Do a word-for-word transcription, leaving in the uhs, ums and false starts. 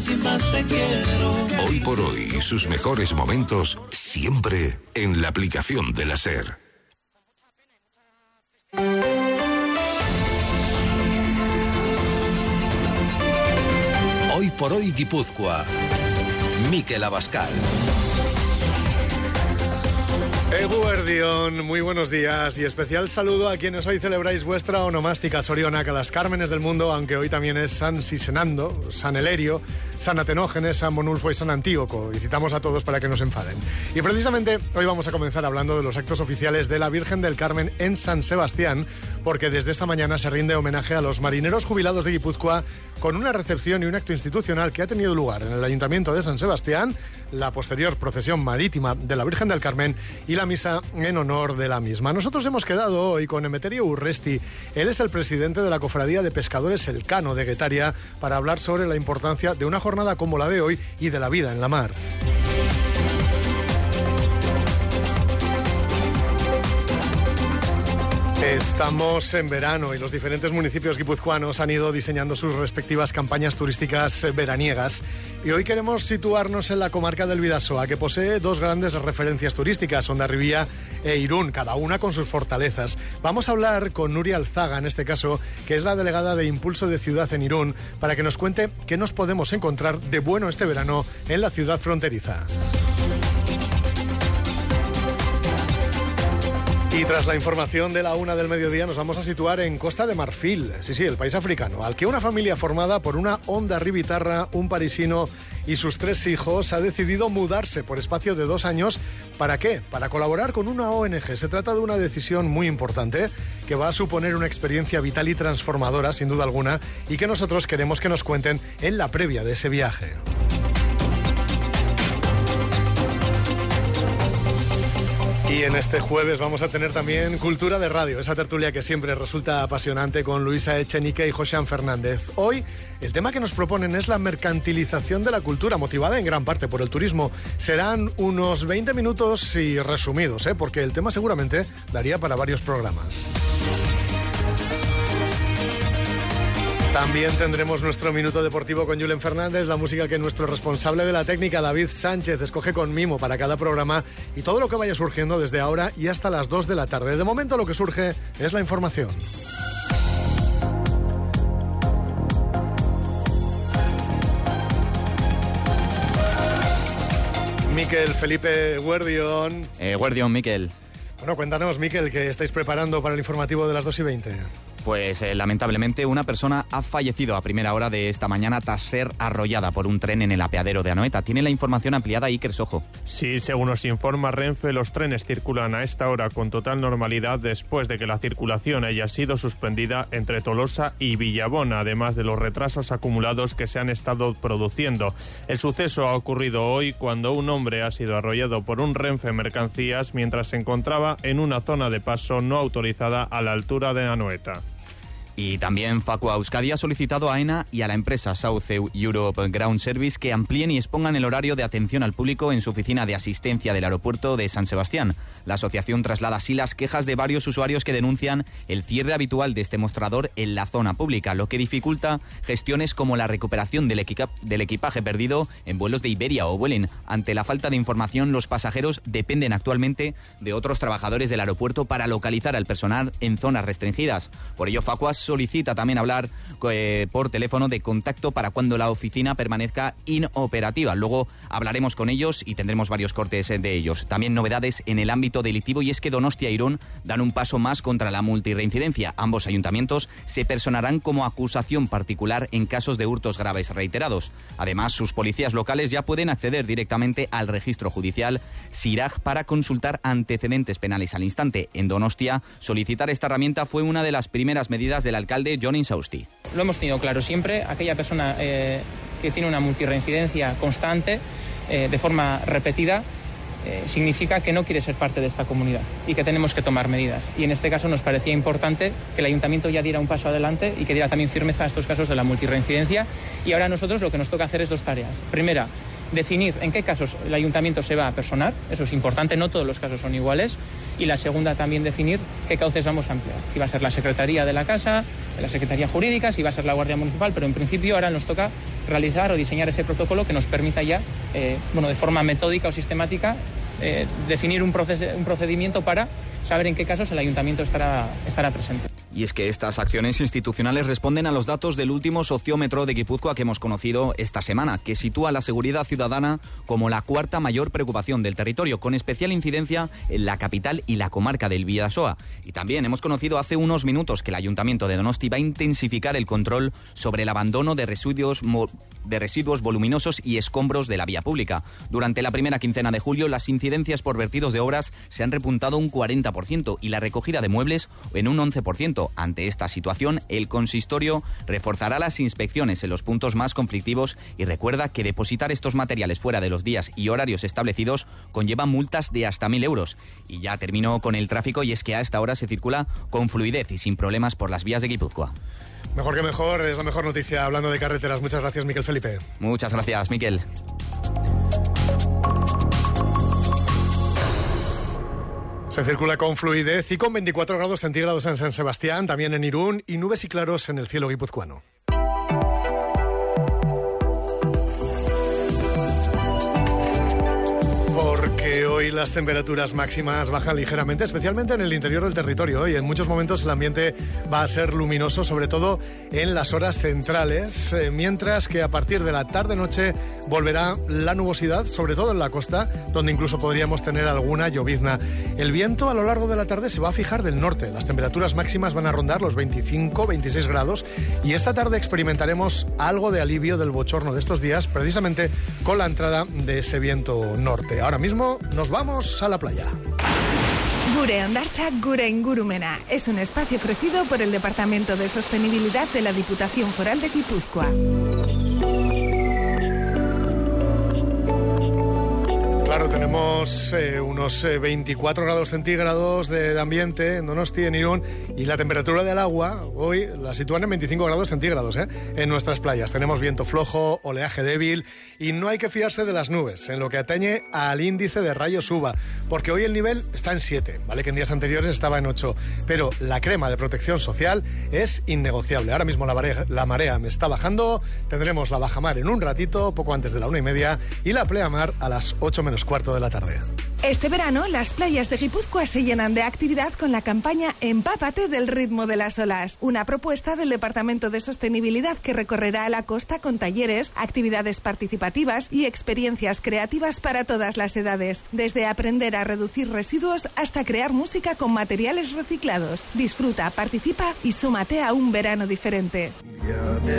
si más te quiero. Hoy por hoy, sus mejores momentos siempre en la aplicación de la SER. Hoy por hoy Guipúzcoa. Mikel Abascal. Eguerdión, muy buenos días y especial saludo a quienes hoy celebráis vuestra onomástica Sorionak, a las Cármenes del mundo, aunque hoy también es San Sisenando, San Elerio, San Atenógenes, San Monulfo y San Antíoco, y citamos a todos para que no se enfaden. Y precisamente hoy vamos a comenzar hablando de los actos oficiales de la Virgen del Carmen en San Sebastián, porque desde esta mañana se rinde homenaje a los marineros jubilados de Guipúzcoa con una recepción y un acto institucional que ha tenido lugar en el Ayuntamiento de San Sebastián, la posterior procesión marítima de la Virgen del Carmen y la misa en honor de la misma. Nosotros hemos quedado hoy con Emeterio Urresti. Él es el presidente de la Cofradía de Pescadores Elcano de Guetaria, para hablar sobre la importancia de una jornada como la de hoy y de la vida en la mar. Estamos en verano y los diferentes municipios guipuzcoanos han ido diseñando sus respectivas campañas turísticas veraniegas. Y hoy queremos situarnos en la comarca del Bidasoa, que posee dos grandes referencias turísticas, Hondarribia e Irún, cada una con sus fortalezas. Vamos a hablar con Nuria Alzaga, en este caso, que es la delegada de Impulso de Ciudad en Irún, para que nos cuente qué nos podemos encontrar de bueno este verano en la ciudad fronteriza. Y tras la información de la una del mediodía nos vamos a situar en Costa de Marfil, sí, sí, el país africano, al que una familia formada por una hondarribitarra, un parisino y sus tres hijos ha decidido mudarse por espacio de dos años. ¿Para qué? Para colaborar con una O N G. Se trata de una decisión muy importante que va a suponer una experiencia vital y transformadora, sin duda alguna, y que nosotros queremos que nos cuenten en la previa de ese viaje. Y en este jueves vamos a tener también Cultura de Radio, esa tertulia que siempre resulta apasionante, con Luisa Echenique y Josean Fernández. Hoy el tema que nos proponen es la mercantilización de la cultura, motivada en gran parte por el turismo. Serán unos veinte minutos y resumidos, ¿eh? Porque el tema seguramente daría para varios programas. También tendremos nuestro minuto deportivo con Julen Fernández, la música que nuestro responsable de la técnica, David Sánchez, escoge con mimo para cada programa, y todo lo que vaya surgiendo desde ahora y hasta las dos de la tarde. De momento lo que surge es la información. Mikel, Felipe, Eguerdión. Eguerdión, Mikel. Bueno, cuéntanos, Mikel, ¿qué estáis preparando para el informativo de las dos y veinte? Pues eh, lamentablemente una persona ha fallecido a primera hora de esta mañana tras ser arrollada por un tren en el apeadero de Anoeta. Tiene la información ampliada Iker Sojo. Sí, según nos informa Renfe, los trenes circulan a esta hora con total normalidad después de que la circulación haya sido suspendida entre Tolosa y Villabona, además de los retrasos acumulados que se han estado produciendo. El suceso ha ocurrido hoy cuando un hombre ha sido arrollado por un Renfe Mercancías mientras se encontraba en una zona de paso no autorizada a la altura de Anoeta. Y también Facua Euskadi ha solicitado a AENA y a la empresa South Europe Ground Service que amplíen y expongan el horario de atención al público en su oficina de asistencia del aeropuerto de San Sebastián. La asociación traslada así las quejas de varios usuarios que denuncian el cierre habitual de este mostrador en la zona pública, lo que dificulta gestiones como la recuperación del, equipa- del equipaje perdido en vuelos de Iberia o Vueling. Ante la falta de información, los pasajeros dependen actualmente de otros trabajadores del aeropuerto para localizar al personal en zonas restringidas. Por ello, Facua solicita también hablar eh, por teléfono de contacto para cuando la oficina permanezca inoperativa. Luego hablaremos con ellos y tendremos varios cortes de ellos. También novedades en el ámbito delictivo, y es que Donostia e Irún dan un paso más contra la multirreincidencia. Ambos ayuntamientos se personarán como acusación particular en casos de hurtos graves reiterados. Además, sus policías locales ya pueden acceder directamente al registro judicial SIRAG para consultar antecedentes penales al instante. En Donostia, solicitar esta herramienta fue una de las primeras medidas del alcalde Jon Insausti. Lo hemos tenido claro siempre, aquella persona eh, que tiene una multirreincidencia constante, eh, de forma repetida, eh, significa que no quiere ser parte de esta comunidad y que tenemos que tomar medidas. Y en este caso nos parecía importante que el ayuntamiento ya diera un paso adelante y que diera también firmeza a estos casos de la multirreincidencia. Y ahora a nosotros lo que nos toca hacer es dos tareas. Primera, definir en qué casos el ayuntamiento se va a personar, eso es importante, no todos los casos son iguales. y la segunda también definir qué cauces vamos a emplear. Si va a ser la Secretaría de la Casa, la Secretaría Jurídica, si va a ser la Guardia Municipal, pero en principio ahora nos toca realizar o diseñar ese protocolo que nos permita ya, eh, bueno, de forma metódica o sistemática, eh, definir un, proces- un procedimiento para saber en qué casos el ayuntamiento estará, estará presente. Y es que estas acciones institucionales responden a los datos del último sociómetro de Guipúzcoa que hemos conocido esta semana, que sitúa la seguridad ciudadana como la cuarta mayor preocupación del territorio, con especial incidencia en la capital y la comarca del Bidasoa. Y también hemos conocido hace unos minutos que el Ayuntamiento de Donosti va a intensificar el control sobre el abandono de residuos mo- de residuos voluminosos y escombros de la vía pública. Durante la primera quincena de julio, las incidencias por vertidos de obras se han repuntado un cuarenta por ciento y la recogida de muebles en un once por ciento. Ante esta situación, el consistorio reforzará las inspecciones en los puntos más conflictivos y recuerda que depositar estos materiales fuera de los días y horarios establecidos conlleva multas de hasta mil euros. Y ya termino con el tráfico, y es que a esta hora se circula con fluidez y sin problemas por las vías de Guipúzcoa. Mejor que mejor, es la mejor noticia hablando de carreteras. Muchas gracias, Miquel Felipe. Muchas gracias, Miquel. Se circula con fluidez y con veinticuatro grados centígrados en San Sebastián, también en Irún, y nubes y claros en el cielo guipuzcoano. Porque hoy las temperaturas máximas bajan ligeramente, especialmente en el interior del territorio, y en muchos momentos el ambiente va a ser luminoso, sobre todo en las horas centrales, eh, mientras que a partir de la tarde-noche volverá la nubosidad, sobre todo en la costa, donde incluso podríamos tener alguna llovizna. El viento a lo largo de la tarde se va a fijar del norte, las temperaturas máximas van a rondar los veinticinco veintiséis grados, y esta tarde experimentaremos algo de alivio del bochorno de estos días, precisamente con la entrada de ese viento norte. Ahora mismo nos vamos a la playa. Gure Ondartza, Gure Ingurumena. Es un espacio ofrecido por el Departamento de Sostenibilidad de la Diputación Foral de Guipúzcoa. Claro, tenemos eh, unos eh, veinticuatro grados centígrados de, de ambiente en Donosti, en Irún, y la temperatura del agua hoy la sitúan en veinticinco grados centígrados ¿eh? en nuestras playas. Tenemos viento flojo, oleaje débil, y no hay que fiarse de las nubes en lo que atañe al índice de rayos U V A, porque hoy el nivel está en siete, ¿vale? Que en días anteriores estaba en ocho, pero la crema de protección social es innegociable. Ahora mismo la marea, la marea me está bajando, tendremos la bajamar en un ratito, poco antes de la una y media, y la pleamar a las ocho menos cuarto de la tarde. Este verano, las playas de Guipúzcoa se llenan de actividad con la campaña Empápate del ritmo de las olas, una propuesta del Departamento de Sostenibilidad que recorrerá la costa con talleres, actividades participativas y experiencias creativas para todas las edades, desde aprender a reducir residuos hasta crear música con materiales reciclados. Disfruta, participa y súmate a un verano diferente.